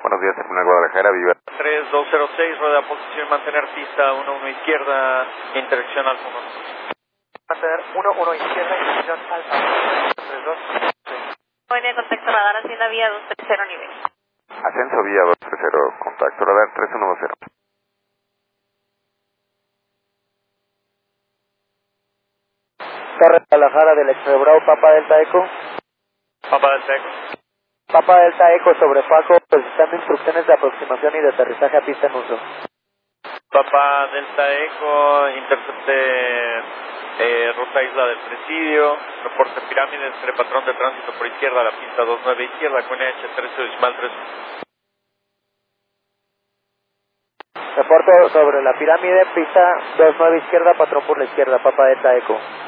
Buenos días, Terminal Guadalajara, Viva. 3206, rueda posición, mantener pista 11 izquierda, interacción alfa 1. Mantener 11 izquierda, interacción alfa 32. Línea de contacto radar, Hacienda Vía 230 nivel. Ascenso vía 230, contacto radar 3120. Torre Guadalajara del Exprebravo, Papa Delta Eco. Papa Delta Eco. Papa Delta Eco sobre Paco, solicitando instrucciones de aproximación y de aterrizaje a pista en uso. Papa Delta Eco, intercepte ruta Isla del Presidio, reporte pirámides, patrón de tránsito por izquierda, la pista 29 izquierda, con H13 Reporto sobre la pirámide, pista 29 izquierda, patrón por la izquierda, Papa Delta Eco.